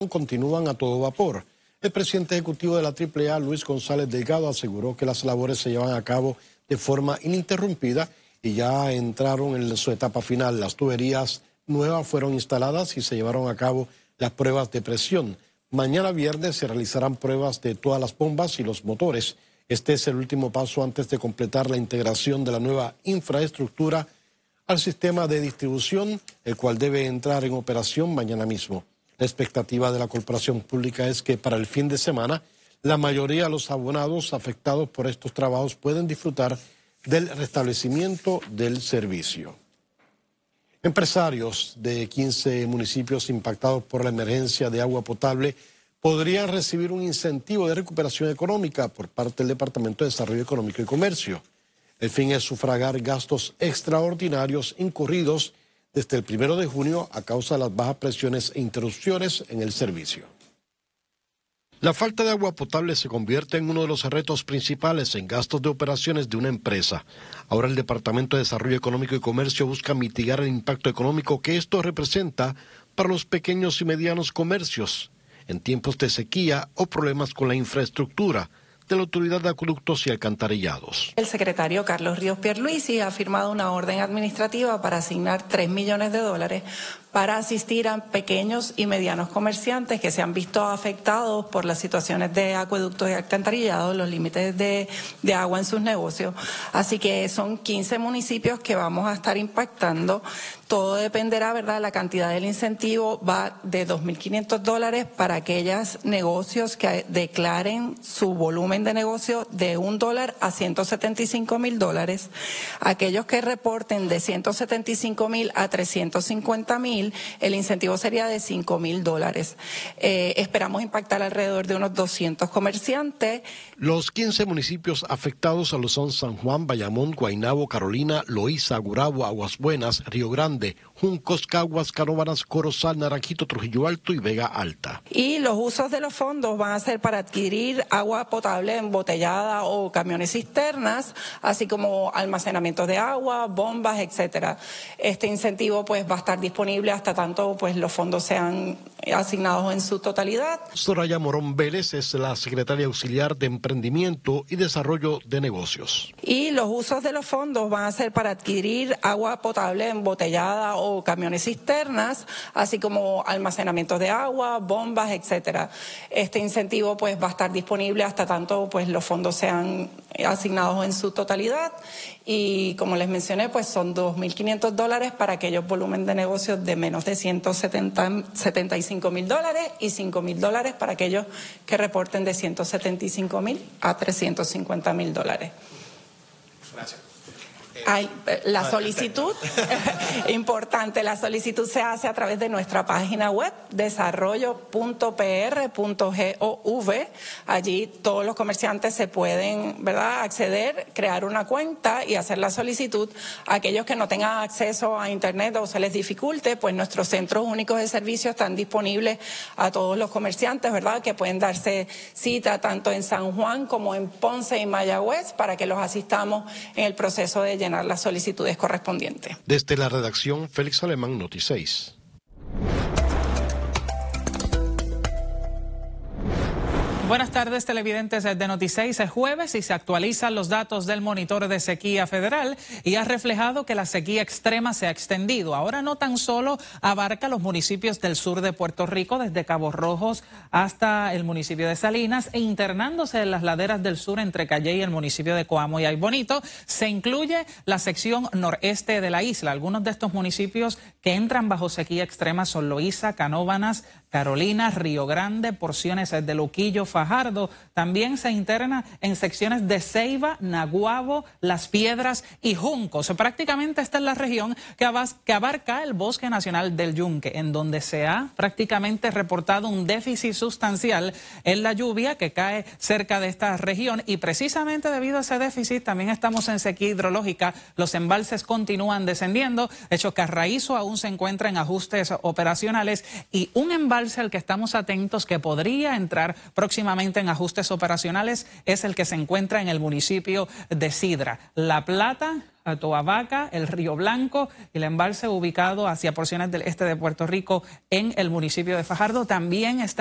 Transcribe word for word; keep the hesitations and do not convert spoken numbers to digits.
continúan a todo vapor. El presidente ejecutivo de la triple A, Luis González Delgado, aseguró que las labores se llevan a cabo de forma ininterrumpida y ya entraron en su etapa final. Las tuberías nuevas fueron instaladas y se llevaron a cabo las pruebas de presión. Mañana viernes se realizarán pruebas de todas las bombas y los motores. Este es el último paso antes de completar la integración de la nueva infraestructura al sistema de distribución, el cual debe entrar en operación mañana mismo. La expectativa de la corporación pública es que para el fin de semana la mayoría de los abonados afectados por estos trabajos pueden disfrutar del restablecimiento del servicio. Empresarios de quince municipios impactados por la emergencia de agua potable podrían recibir un incentivo de recuperación económica por parte del Departamento de Desarrollo Económico y Comercio. El fin es sufragar gastos extraordinarios incurridos desde el primero de junio a causa de las bajas presiones e interrupciones en el servicio. La falta de agua potable se convierte en uno de los retos principales en gastos de operaciones de una empresa. Ahora el Departamento de Desarrollo Económico y Comercio busca mitigar el impacto económico que esto representa para los pequeños y medianos comercios en tiempos de sequía o problemas con la infraestructura de la Autoridad de Acueductos y Alcantarillados. El secretario Carlos Ríos Pierluisi ha firmado una orden administrativa para asignar tres millones de dólares para asistir a pequeños y medianos comerciantes que se han visto afectados por las situaciones de acueductos y alcantarillados, los límites de, de agua en sus negocios. Así que son quince municipios que vamos a estar impactando. Todo dependerá, ¿verdad? La cantidad del incentivo va de dos mil quinientos dólares para aquellos negocios que declaren su volumen de negocio de un dólar a ciento setenta y cinco mil dólares. Aquellos que reporten de ciento setenta y cinco mil a trescientos cincuenta mil, el incentivo sería de cinco mil dólares. Eh, esperamos impactar alrededor de unos doscientos comerciantes. Los quince municipios afectados son San Juan, Bayamón, Guaynabo, Carolina, Loíza, Gurabo, Aguas Buenas, Río Grande, Juncos, Caguas, Canóvanas, Corozal, Naranjito, Trujillo Alto y Vega Alta. Y los usos de los fondos van a ser para adquirir agua potable embotellada o camiones cisternas, así como almacenamiento de agua, bombas, etcétera. Este incentivo pues va a estar disponible hasta tanto pues los fondos sean asignados en su totalidad. Soraya Morón Vélez es la secretaria auxiliar de Emprendimiento y Desarrollo de Negocios. Y los usos de los fondos van a ser para adquirir agua potable embotellada o camiones cisternas, así como almacenamiento de agua, bombas, etcétera. Este incentivo pues va a estar disponible hasta tanto pues los fondos sean asignados en su totalidad. Y como les mencioné, pues son dos mil quinientos dólares para aquellos volúmenes de negocios de menos de ciento setenta y cinco mil dólares y cinco mil dólares para aquellos que reporten de ciento setenta y cinco mil a trescientos cincuenta mil dólares. Gracias. Hay, la solicitud, importante, la solicitud se hace a través de nuestra página web, desarrollo punto p r punto gov. Allí todos los comerciantes se pueden, ¿verdad?, acceder, crear una cuenta y hacer la solicitud. Aquellos que no tengan acceso a Internet o se les dificulte, pues nuestros centros únicos de servicio están disponibles a todos los comerciantes, ¿verdad?, que pueden darse cita tanto en San Juan como en Ponce y Mayagüez para que los asistamos en el proceso de llenar las solicitudes correspondientes. Desde la redacción, Félix Alemán, Noti seis. Buenas tardes, televidentes de Noti seis. Es jueves y se actualizan los datos del monitor de sequía federal y ha reflejado que la sequía extrema se ha extendido. Ahora no tan solo abarca los municipios del sur de Puerto Rico, desde Cabo Rojos hasta el municipio de Salinas, e internándose en las laderas del sur entre Calley y el municipio de Coamo y Aybonito, se incluye la sección noreste de la isla. Algunos de estos municipios que entran bajo sequía extrema son Loíza, Canóvanas, Carolina, Río Grande, porciones de Luquillo, Fajardo. También se interna en secciones de Ceiba, Naguabo, Las Piedras y Juncos. Prácticamente esta es la región que abarca el Bosque Nacional del Yunque, en donde se ha prácticamente reportado un déficit sustancial en la lluvia que cae cerca de esta región, y precisamente debido a ese déficit también estamos en sequía hidrológica. Los embalses continúan descendiendo, hecho Carraízo aún se encuentra en ajustes operacionales, y un embalse al que estamos atentos que podría entrar próximamente en ajustes operacionales es el que se encuentra en el municipio de Sidra. La Plata a Toabaca, el Río Blanco y el embalse ubicado hacia porciones del este de Puerto Rico en el municipio de Fajardo. También está